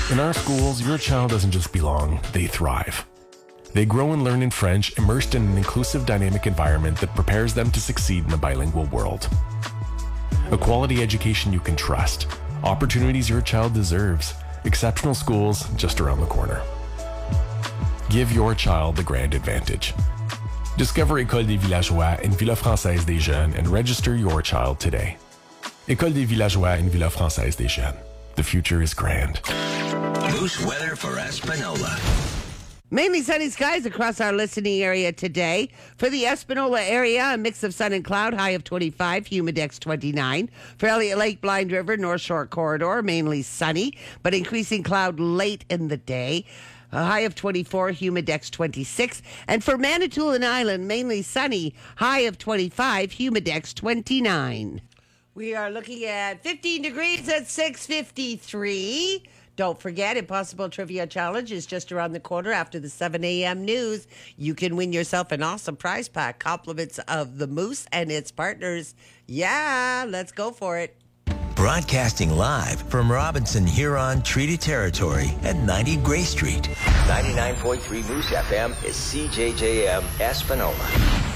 In our schools, your child doesn't just belong, they thrive. They grow and learn in French, immersed in an inclusive, dynamic environment that prepares them to succeed in a bilingual world. A quality education you can trust, opportunities your child deserves, exceptional schools just around the corner. Give your child the grand advantage. Discover École des Villageois in Villa Française des Jeunes and register your child today. École des Villageois in Villa Française des Jeunes. The future is grand. Moose weather for Espanola. Mainly sunny skies across our listening area today. For the Espanola area, a mix of sun and cloud, high of 25, humidex 29. For Elliott Lake, Blind River, North Shore Corridor, mainly sunny, but increasing cloud late in the day. A high of 24, humidex 26. And for Manitoulin Island, mainly sunny, high of 25, humidex 29. We are looking at 15 degrees at 6:53. Don't forget, Impossible Trivia Challenge is just around the corner after the 7 a.m. news. You can win yourself an awesome prize pack. Compliments of the Moose and its partners. Yeah, let's go for it. Broadcasting live from Robinson Huron Treaty Territory at 90 Gray Street. 99.3 Moose FM is CJJM Espanola.